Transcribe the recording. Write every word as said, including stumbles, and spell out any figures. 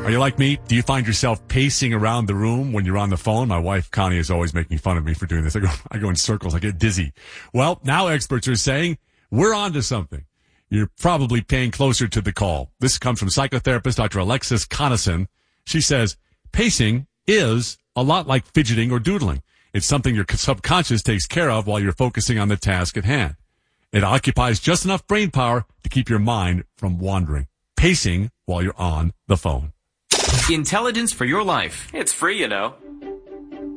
Are you like me? Do you find yourself pacing around the room when you're on the phone? My wife, Connie, is always making fun of me for doing this. I go, I go in circles. I get dizzy. Well, now experts are saying we're on to something. You're probably paying closer to the call. This comes from psychotherapist Doctor Alexis Conason. She says, pacing is a lot like fidgeting or doodling. It's something your subconscious takes care of while you're focusing on the task at hand. It occupies just enough brain power to keep your mind from wandering. Pacing while you're on the phone. Intelligence for your life. It's free, you know.